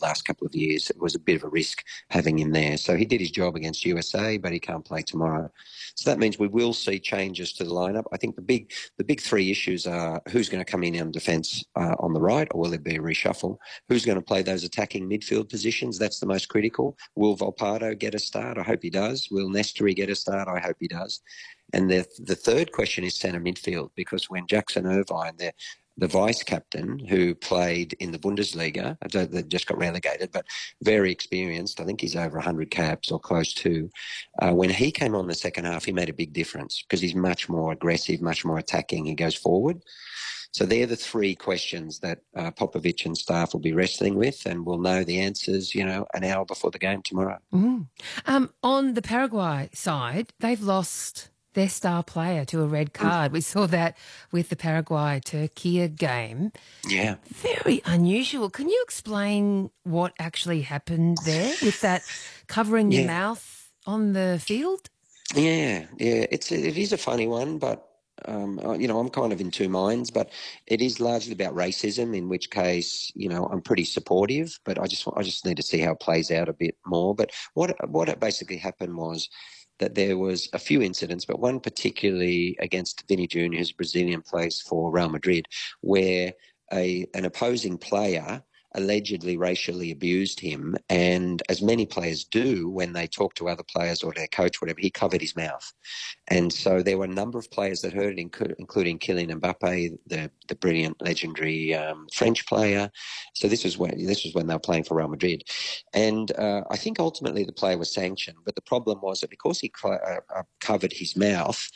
last couple of years. It was a bit of a risk having him there. So he did his job against USA, but he can't play tomorrow. So that means we will see changes to the lineup. I think the big three issues are who's going to come in on defence on the right, or will there be a reshuffle? Who's going to play those attacking midfield positions? That's the most critical. Will Volpato get a start? I hope he does. Will Nestory get a start? I hope he does. And the third question is centre midfield, because when Jackson Irvine, the vice-captain who played in the Bundesliga, they just got relegated, but very experienced, I think he's over 100 caps or close to, when he came on the second half, he made a big difference because he's much more aggressive, much more attacking. He goes forward. So they're the three questions that Popovic and staff will be wrestling with, and we'll know the answers, an hour before the game tomorrow. On the Paraguay side, they've lost their star player to a red card. We saw that with the Paraguay-Turkey game. Yeah. Very unusual. Can you explain what actually happened there with that covering your mouth on the field? Yeah. It is a funny one, but I'm kind of in two minds, but it is largely about racism, in which case, I'm pretty supportive, but I just need to see how it plays out a bit more. But what basically happened was that there was a few incidents, but one particularly against Vini Jr., who's Brazilian, plays for Real Madrid, where an opposing player allegedly racially abused him, and as many players do when they talk to other players or their coach, whatever, he covered his mouth. And so there were a number of players that heard it, including Kylian Mbappe, the brilliant, legendary French player. So this was when they were playing for Real Madrid. And I think ultimately the player was sanctioned, but the problem was that because he covered his mouth,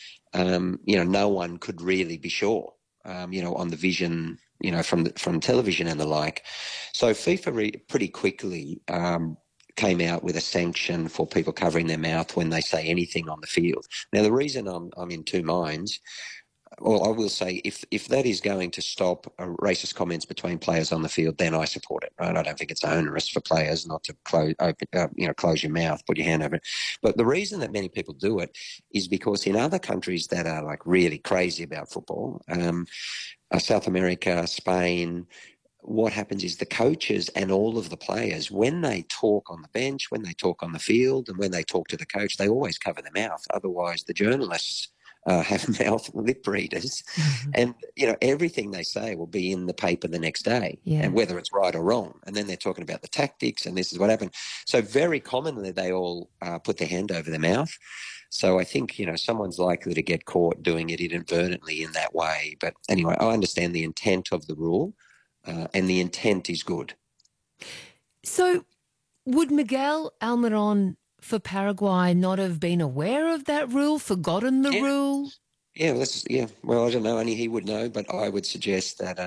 no one could really be sure, on the vision, from television and the like. So FIFA pretty quickly came out with a sanction for people covering their mouth when they say anything on the field. Now, the reason I'm in two minds, well, I will say if that is going to stop racist comments between players on the field, then I support it. Right? I don't think it's onerous for players not to close your mouth, put your hand over it. But the reason that many people do it is because in other countries that are like really crazy about football, South America, Spain, what happens is the coaches and all of the players, when they talk on the bench, when they talk on the field, and when they talk to the coach, they always cover their mouth. Otherwise, the journalists have mouth lip readers, and everything they say will be in the paper the next day, and whether it's right or wrong. And then they're talking about the tactics, and this is what happened. So very commonly, they all put their hand over their mouth. So I think, someone's likely to get caught doing it inadvertently in that way. But anyway, I understand the intent of the rule, and the intent is good. So would Miguel Almiron for Paraguay not have been aware of that rule, forgotten the rule? Yeah, well, I don't know. Only he would know, but I would suggest that,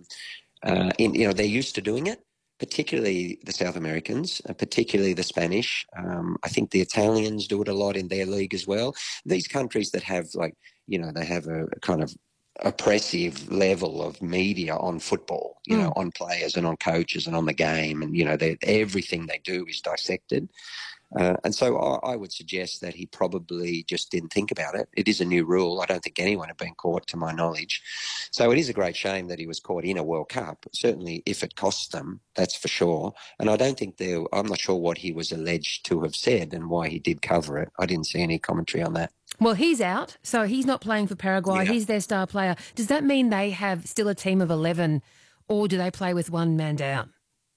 they're used to doing it, particularly the South Americans, particularly the Spanish. I think the Italians do it a lot in their league as well. These countries that have they have a kind of oppressive level of media on football, on players and on coaches and on the game. And, everything they do is dissected. And so I would suggest that he probably just didn't think about it. It is a new rule. I don't think anyone had been caught, to my knowledge. So it is a great shame that he was caught in a World Cup. Certainly, if it costs them, that's for sure. And I don't think I'm not sure what he was alleged to have said and why he did cover it. I didn't see any commentary on that. Well, he's out, so he's not playing for Paraguay. Yeah. He's their star player. Does that mean they have still a team of 11, or do they play with one man down?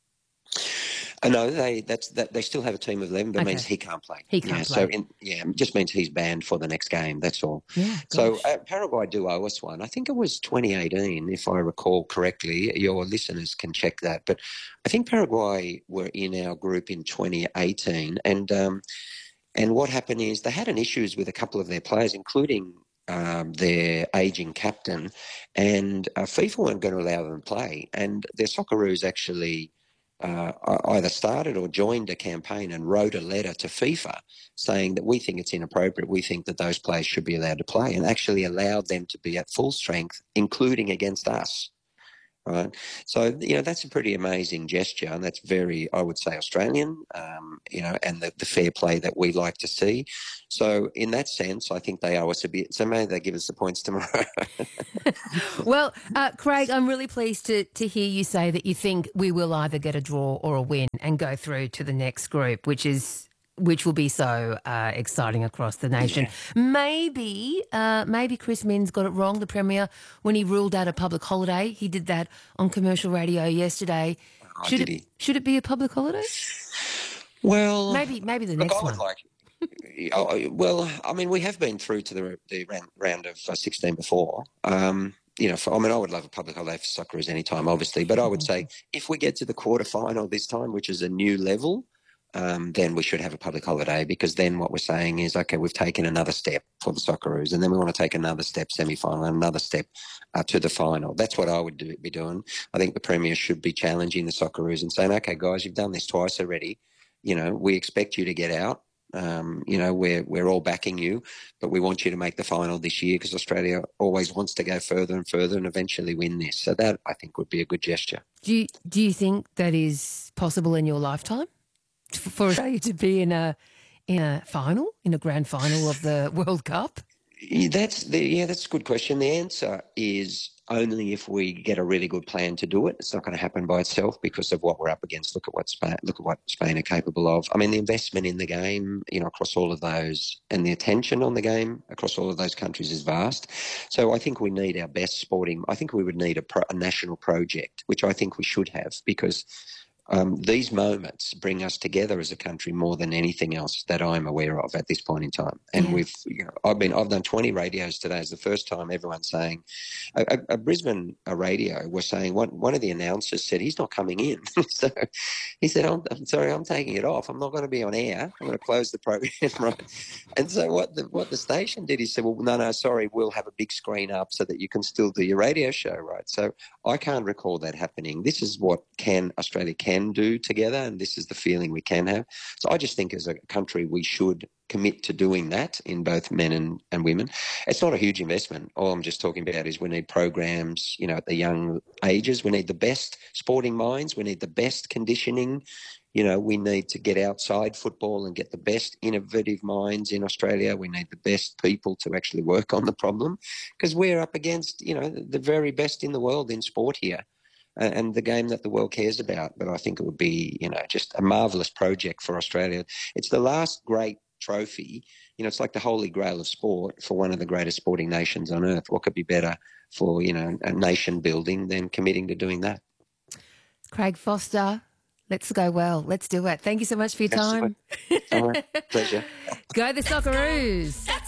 No, they still have a team of 11, but it means he can't play. He can't play. So it just means he's banned for the next game. That's all. Yeah. So Paraguay do owe us one. I think it was 2018, if I recall correctly. Your listeners can check that. But I think Paraguay were in our group in 2018, and what happened is they had an issues with a couple of their players, including their ageing captain, and FIFA weren't going to allow them to play. And their Socceroos actually either started or joined a campaign and wrote a letter to FIFA saying that we think it's inappropriate, we think that those players should be allowed to play, and actually allowed them to be at full strength, including against us. right? So, that's a pretty amazing gesture, and that's very, I would say, Australian, and the fair play that we like to see. So in that sense, I think they owe us a bit. So maybe they give us the points tomorrow. Well, Craig, I'm really pleased to hear you say that you think we will either get a draw or a win and go through to the next group, which will be so exciting across the nation. Yeah. Maybe Chris Minns got it wrong, the Premier, when he ruled out a public holiday. He did that on commercial radio yesterday. Oh, did he? Should it be a public holiday? Well, Maybe the look, next I would one. like. Well, I mean, we have been through to the round of 16 before. I would love a public holiday for Socceroos any time, obviously, but I would say if we get to the quarterfinal this time, which is a new level, then we should have a public holiday, because then what we're saying is, okay, we've taken another step for the Socceroos, and then we want to take another step semi-final and another step to the final. That's what I would be doing. I think the Premier should be challenging the Socceroos and saying, okay, guys, you've done this twice already. We expect you to get out. We're all backing you, but we want you to make the final this year, because Australia always wants to go further and further and eventually win this. So that, I think, would be a good gesture. Do you think that is possible in your lifetime, for Australia to be in a final, in a grand final of the World Cup? That's a good question. The answer is only if we get a really good plan to do it. It's not going to happen by itself because of what we're up against. Look at what Spain are capable of. I mean, the investment in the game, across all of those, and the attention on the game across all of those countries is vast. So I think we need our best sporting. I think we would need a national project, which I think we should have, because these moments bring us together as a country more than anything else that I'm aware of at this point in time. And I've done 20 radios today. It's the first time everyone's saying, a Brisbane radio was saying, one of the announcers said he's not coming in. So he said, I'm sorry, I'm taking it off. I'm not going to be on air. I'm going to close the program. Right. And so what the station did, he said, well, no, sorry, we'll have a big screen up so that you can still do your radio show, right? So I can't recall that happening. This is what Australia can do together, and this is the feeling we can have. So I just think as a country we should commit to doing that in both men and women. It's not a huge investment. All I'm just talking about is we need programs, at the young ages. We need the best sporting minds. We need the best conditioning. We need to get outside football and get the best innovative minds in Australia. We need the best people to actually work on the problem, because we're up against, the very best in the world in sport here, and the game that the world cares about. But I think it would be, just a marvellous project for Australia. It's the last great trophy. It's like the holy grail of sport for one of the greatest sporting nations on earth. What could be better for, a nation building than committing to doing that? Craig Foster, let's go well. Let's do it. Thank you so much for your time. All right. Pleasure. Go the Socceroos.